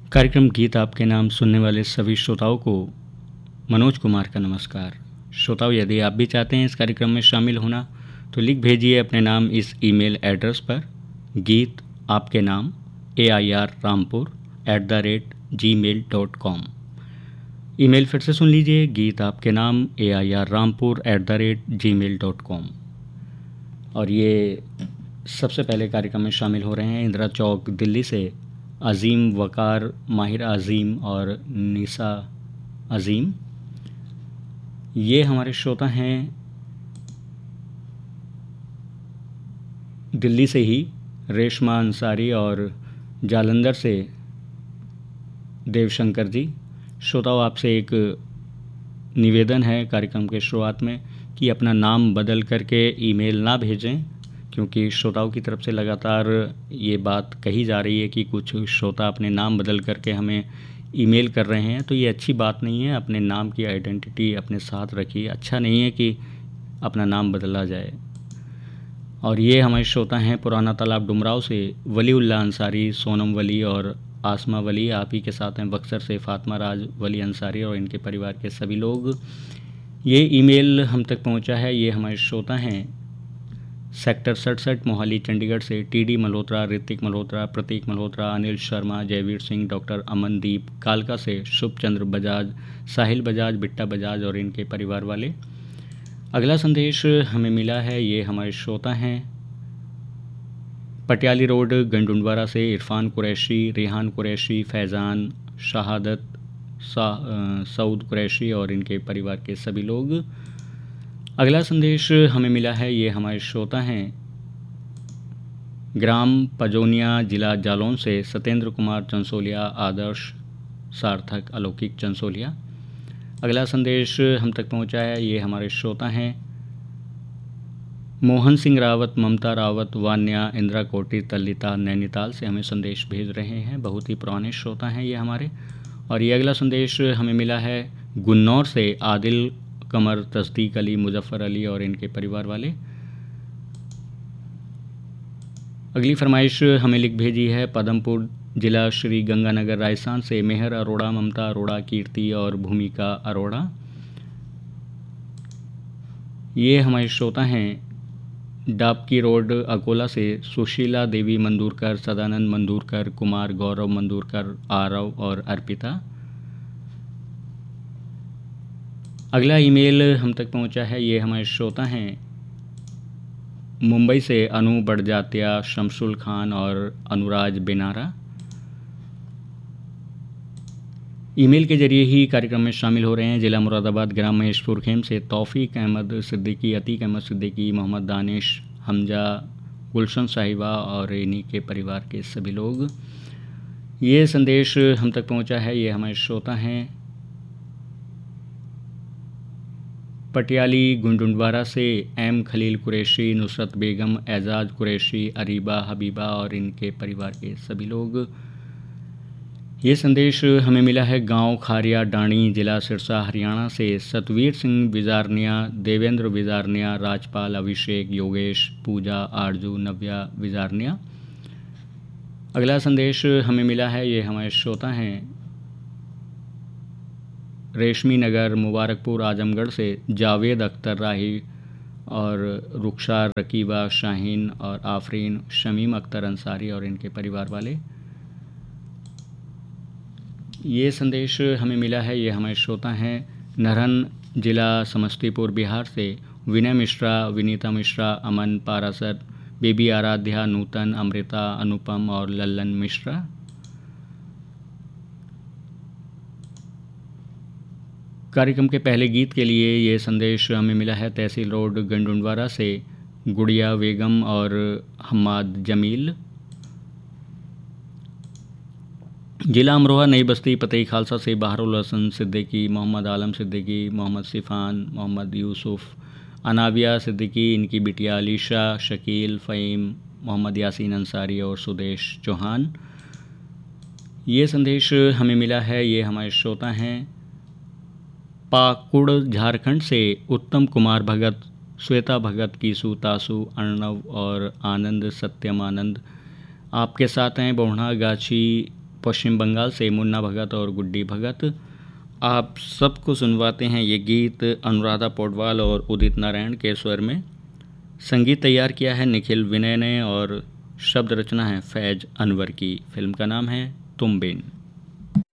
कार्यक्रम गीत आपके नाम सुनने वाले सभी श्रोताओं को मनोज कुमार का नमस्कार। श्रोताओं, यदि आप भी चाहते हैं इस कार्यक्रम में शामिल होना तो लिख भेजिए अपने नाम इस ईमेल एड्रेस पर गीत आपके नाम AIRrampur@gmail.com। ईमेल फिर से सुन लीजिए, गीत आपके नाम AIRrampur@gmail.com। और ये सबसे पहले कार्यक्रम में शामिल हो रहे हैं इंदिरा चौक दिल्ली से अज़ीम वकार, माहिर अज़ीम और निसा अज़ीम। ये हमारे श्रोता हैं दिल्ली से ही रेशमा अंसारी और जालंधर से देवशंकर जी। श्रोताओं, आपसे एक निवेदन है कार्यक्रम के शुरुआत में कि अपना नाम बदल करके ईमेल ना भेजें, क्योंकि श्रोताओं की तरफ से लगातार ये बात कही जा रही है कि कुछ श्रोता अपने नाम बदल करके हमें ईमेल कर रहे हैं। तो ये अच्छी बात नहीं है। अपने नाम की आइडेंटिटी अपने साथ रखिए। अच्छा नहीं है कि अपना नाम बदला जाए। और ये हमारे श्रोता हैं पुराना तालाब डुमराव से वलीउल्लाह अंसारी, सोनम वली और आसमा वली। आप ही के साथ हैं बक्सर से फातिमा राज वली अंसारी और इनके परिवार के सभी लोग। ये ईमेल हम तक पहुंचा है। ये हमारे श्रोता हैं सेक्टर 67 मोहाली चंडीगढ़ से TD मल्होत्रा, ऋतिक मल्होत्रा, प्रतीक मल्होत्रा, अनिल शर्मा, जयवीर सिंह, डॉक्टर अमनदीप। कालका से शुभचंद्र बजाज, साहिल बजाज, बिट्टा बजाज और इनके परिवार वाले। अगला संदेश हमें मिला है, ये हमारे श्रोता हैं पटियाली रोड गंडुंडवारा से इरफान कुरैशी, रेहान कुरैशी, फैज़ान, शहादत, सऊद कुरैशी और इनके परिवार के सभी लोग। अगला संदेश हमें मिला है, ये हमारे श्रोता हैं ग्राम पजोनिया, जिला जालौन से सत्येंद्र कुमार चंसोलिया, आदर्श, सार्थक, अलौकिक चंसोलिया। अगला संदेश हम तक पहुंचा है, ये हमारे श्रोता हैं मोहन सिंह रावत, ममता रावत, वान्या, इंदिरा कोटी, तल्लिता, नैनीताल से हमें संदेश भेज रहे हैं। बहुत ही पुराने श्रोता हैं ये हमारे। और ये अगला संदेश हमें मिला है गुन्नौर से आदिल, कमर, तस्दीक अली, मुजफ्फ़र अली और इनके परिवार वाले। अगली फरमाइश हमें लिख भेजी है पदमपुर जिला श्री गंगानगर राजस्थान से मेहर अरोड़ा, ममता अरोड़ा, कीर्ति और भूमिका अरोड़ा। ये हमारे श्रोता हैं डाबकी रोड अकोला से सुशीला देवी मंदूरकर, सदानंद मंदूरकर, कुमार गौरव मंदूरकर, आरव और अर्पिता। अगला ईमेल हम तक पहुंचा है, ये हमारे श्रोता हैं मुंबई से अनु बड़जात्या, शमसुल खान और अनुराज बेनारा। ईमेल के जरिए ही कार्यक्रम में शामिल हो रहे हैं जिला मुरादाबाद, ग्राम महेशपुर खेम से तौफीक अहमद सिद्दीकी, अतीक अहमद सिद्दीकी, मोहम्मद दानिश, हमजा, गुलशन साहिबा और इन्हीं के परिवार के सभी लोग। ये संदेश हम तक पहुंचा है, ये हमारे श्रोता हैं पटियाली गुंडुंडवारा से एम खलील कुरैशी, नुसरत बेगम, एजाज कुरैशी, अरीबा, हबीबा और इनके परिवार के सभी लोग। ये संदेश हमें मिला है गांव खारिया डाणी, जिला सिरसा, हरियाणा से सतवीर सिंह विजारनिया, देवेंद्र विजारनिया, राजपाल, अभिषेक, योगेश, पूजा, आरजू, नव्या विजारनिया। अगला संदेश हमें मिला है, ये हमारे श्रोता हैं रेशमी नगर, मुबारकपुर, आजमगढ़ से जावेद अख्तर राही और रुखसार, रकीबा, शाहीन और आफरीन, शमीम अख्तर अंसारी और इनके परिवार वाले। ये संदेश हमें मिला है, ये हमारे श्रोता हैं नरहन, जिला समस्तीपुर, बिहार से विनय मिश्रा, विनीता मिश्रा, अमन पारासर, बेबी आराध्या, नूतन, अमृता, अनुपम और लल्लन मिश्रा। कार्यक्रम के पहले गीत के लिए ये संदेश हमें मिला है तहसील रोड गंडुंडवारा से गुड़िया बेगम और हम्माद जमील। जिला अमरोहा, नई बस्ती, पतई खालसा से बहारुल हसन सिद्दीकी, मोहम्मद आलम सिद्दीकी, मोहम्मद सिफ़ान, मोहम्मद यूसुफ, अनाविया सिद्दीकी, इनकी बिटिया अलीशा, शकील, फ़हीम, मोहम्मद यासीन अंसारी और सुदेश चौहान। ये संदेश हमें मिला है, ये हमारे श्रोता हैं पाकुड़ झारखंड से उत्तम कुमार भगत, श्वेता भगत, कीसू, तासु, अर्णव और आनंद, सत्यम आनंद। आपके साथ हैं बोढ़ा गाछी पश्चिम बंगाल से मुन्ना भगत और गुड्डी भगत। आप सबको सुनवाते हैं ये गीत अनुराधा पौडवाल और उदित नारायण के स्वर में। संगीत तैयार किया है निखिल विनय ने और शब्द रचना है फैज अनवर की। फिल्म का नाम है तुम बिन।